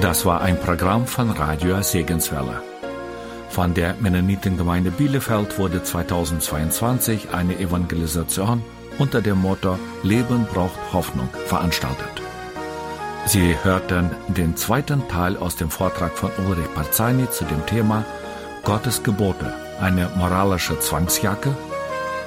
Das war ein Programm von Radio Segenswelle. Von der Mennonitengemeinde Bielefeld wurde 2022 eine Evangelisation unter dem Motto Leben braucht Hoffnung veranstaltet. Sie hörten den zweiten Teil aus dem Vortrag von Ulrich Parzani zu dem Thema Gottes Gebote, eine moralische Zwangsjacke